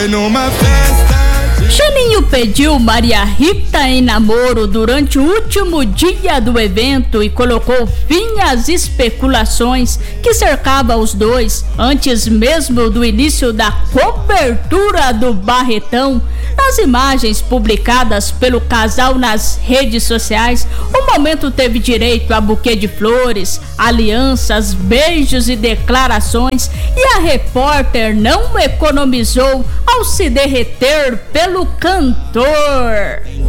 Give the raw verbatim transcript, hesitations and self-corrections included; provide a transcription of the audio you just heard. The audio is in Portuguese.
Numa festa. Xaninho pediu Maria Rita em namoro durante o último dia do evento e colocou fim às especulações que cercavam os dois antes mesmo do início da cobertura do Barretão. Nas imagens publicadas pelo casal nas redes sociais, o momento teve direito a buquê de flores, alianças, beijos e declarações, e a repórter não economizou ao se derreter pelo cantor.